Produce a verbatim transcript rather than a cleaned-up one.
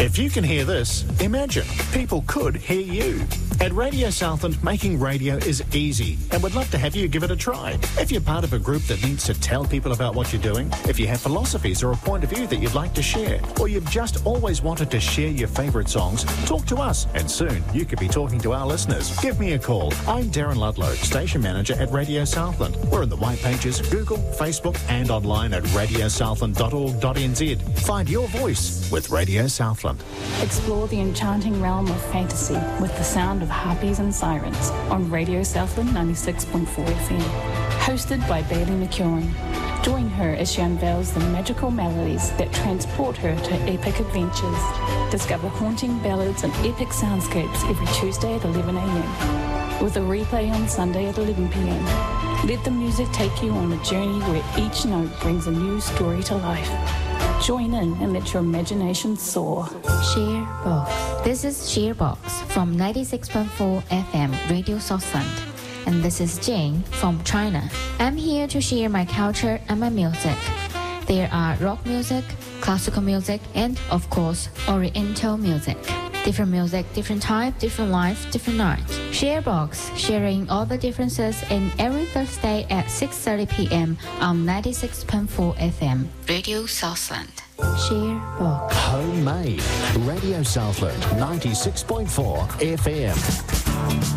If you can hear this, imagine people could hear you. At Radio Southland, making radio is easy and would love to have you give it a try. If you're part of a group that needs to tell people about what you're doing, if you have philosophies or a point of view that you'd like to share, or you've just always wanted to share your favourite songs, talk to us and soon you could be talking to our listeners. Give me a call. I'm Darren Ludlow, Station Manager at Radio Southland. We're in the white pages, Google, Facebook and online at radio southland dot org dot n z. Find your voice with Radio Southland. Explore the enchanting realm of fantasy with the sound of harpies and sirens on Radio Southland ninety-six point four F M. Hosted by Bailey McEwen. Join her as she unveils the magical melodies that transport her to epic adventures. Discover haunting ballads and epic soundscapes every Tuesday at eleven a m, with a replay on Sunday at eleven p m. Let the music take you on a journey where each note brings a new story to life. Join in and let your imagination soar. Sharebox. This is Sharebox from ninety-six point four F M Radio Southland. And this is Jane from China. I'm here to share my culture and my music. There are rock music, classical music, and of course, oriental music. Different music, different type, different life, different night. Sharebox, sharing all the differences in every Thursday at six thirty p m on ninety-six point four F M. Radio Southland. Sharebox. Homemade. Radio Southland ninety-six point four F M.